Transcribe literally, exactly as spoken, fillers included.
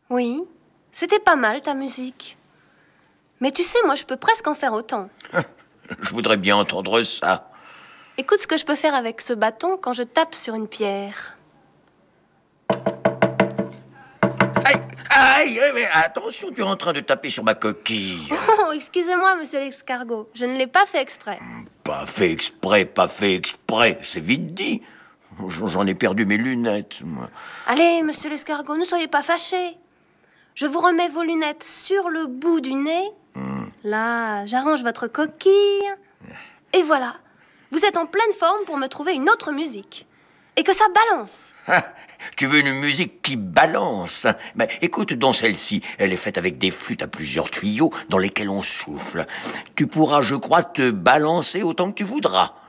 Oui, c'était pas mal ta musique. Mais tu sais, moi je peux presque en faire autant. Je voudrais bien entendre ça. Écoute ce que je peux faire avec ce bâton quand je tape sur une pierre. Aïe, aïe, aïe, mais attention, tu es en train de taper sur ma coquille. Oh, excusez-moi, monsieur l'escargot, je ne l'ai pas fait exprès. Pas fait exprès, pas fait exprès, c'est vite dit. J'en ai perdu mes lunettes, moi. Allez, monsieur l'escargot, ne soyez pas fâché. Je vous remets vos lunettes sur le bout du nez. Mmh. Là, j'arrange votre coquille. Et voilà, vous êtes en pleine forme pour me trouver une autre musique. Et que ça balance. Ah, tu veux une musique qui balance? Mais écoute donc celle-ci. Elle est faite avec des flûtes à plusieurs tuyaux dans lesquels on souffle. Tu pourras, je crois, te balancer autant que tu voudras.